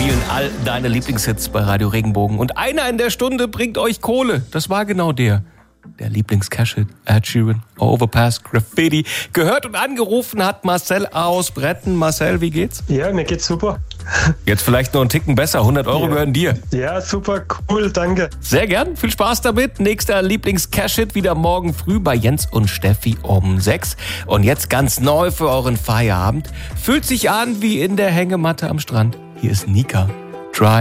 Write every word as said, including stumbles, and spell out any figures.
spielen all deine Lieblingshits bei Radio Regenbogen. Und einer in der Stunde bringt euch Kohle. Das war genau der. Der Lieblings-Cash-Hit, Ed Sheeran, Overpass, Graffiti. Gehört und angerufen hat Marcel aus Bretten. Marcel, wie geht's? Ja, mir geht's super. Jetzt vielleicht noch einen Ticken besser. hundert Euro ja. gehören dir. Ja, super, cool, danke. Sehr gern, viel Spaß damit. Nächster Lieblings-Cash-Hit wieder morgen früh bei Jens und Steffi um sechs. Und jetzt ganz neu für euren Feierabend. Fühlt sich an wie in der Hängematte am Strand. Hier ist Nika. Dry